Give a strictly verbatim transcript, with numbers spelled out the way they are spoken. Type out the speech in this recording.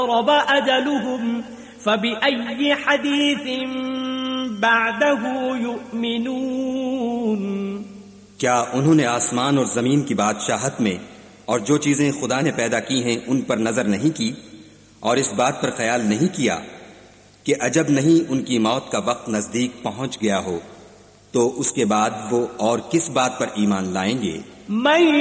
अजलुहुम फबिअय्यि हदीसिन बअदहु युमिनून। क्या उन्होंने आसमान और जमीन की बादशाहत में और जो चीजें खुदा ने पैदा की हैं उन पर नजर नहीं की और इस बात पर ख्याल नहीं किया कि अजब नहीं उनकी मौत का वक्त नजदीक पहुंच गया हो, तो उसके बाद वो और किस बात पर ईमान लाएंगे।